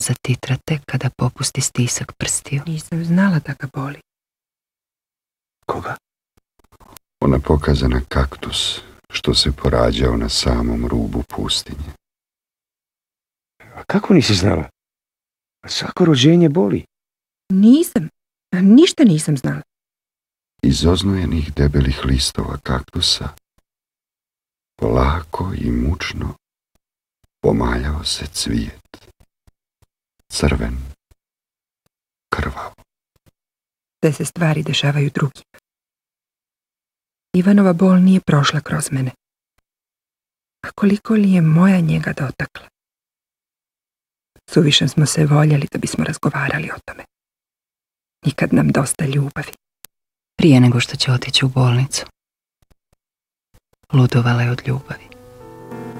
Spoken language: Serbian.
zatitra tek kada popusti stisak prstiju. Nisam znala da ga boli. Koga? Ona pokazana kaktus što se porađao na samom rubu pustinje. A kako nisi znala? Svako rođenje boli. Nisam. Ništa nisam znala. Iz oznojenih debelih listova kaktusa polako i mučno pomaljao se cvijet. Crven, krvav. Da se stvari dešavaju drugim. Ivanova bol nije prošla kroz mene. A koliko li je moja njega dotakla? Suviše smo se voljeli da bismo razgovarali o tome. Nikad nam dosta ljubavi. Prije nego što će otići u bolnicu, ludovala je od ljubavi.